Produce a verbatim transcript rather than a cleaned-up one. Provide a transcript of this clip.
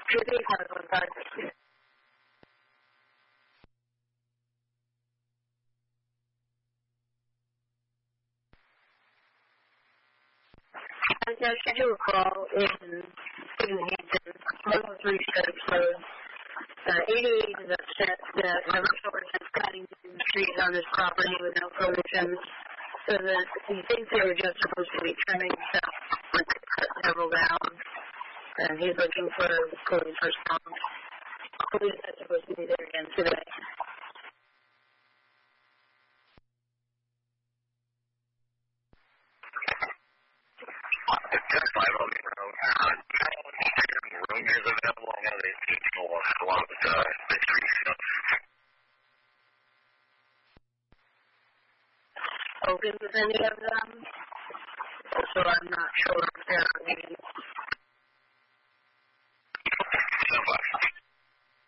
Two vehicles on side. I schedule a call in Hampton, level three steps road. Uh, eighty-eight is upset that River Shores is cutting the trees on this property without permission, so that he thinks they were just supposed to be trimming stuff, but they cut several down, and he's looking for police response. Police are supposed to be there again today. It's just five Oak Road. Room is available. I know they teach a lot of the, the tree stuff. Open with any of them? So I'm not sure if they're on the